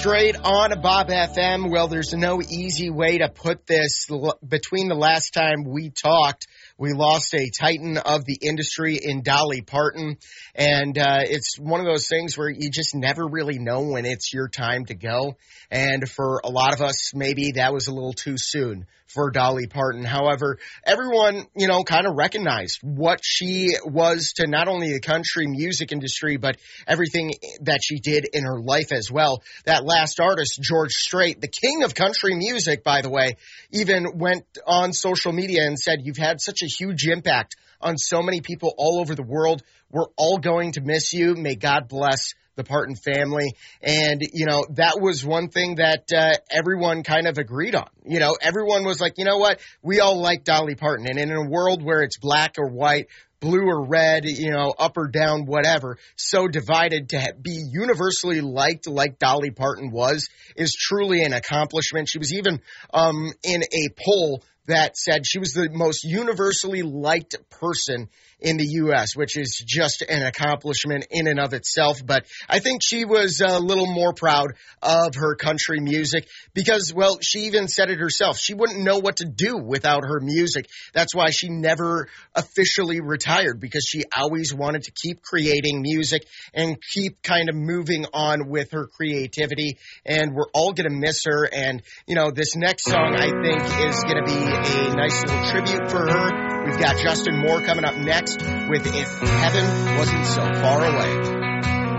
Straight on Bob FM. Well, there's no easy way to put this. Between the last time we talked, we lost a titan of the industry in Dolly Parton. And it's one of those things where you just never really know when it's your time to go. And for a lot of us, maybe that was a little too soon for Dolly Parton. However, everyone, kind of recognized what she was to not only the country music industry, but everything that she did in her life as well. That last artist, George Strait, the king of country music, by the way, even went on social media and said, "You've had such a huge impact on so many people all over the world. We're all going to miss you. May God bless the Parton family." And, that was one thing that everyone kind of agreed on. Everyone was like, you know what? We all like Dolly Parton. And in a world where it's black or white, blue or red, up or down, whatever, so divided, to be universally liked like Dolly Parton is truly an accomplishment. She was even in a poll that said she was the most universally liked person in the U.S., which is just an accomplishment in and of itself. But I think she was a little more proud of her country music because, well, she even said it herself. She wouldn't know what to do without her music. That's why she never officially retired, because she always wanted to keep creating music and keep kind of moving on with her creativity. And we're all going to miss her. And, this next song, I think, is going to be a nice little tribute for her. We've got Justin Moore coming up next with If Heaven Wasn't So Far Away.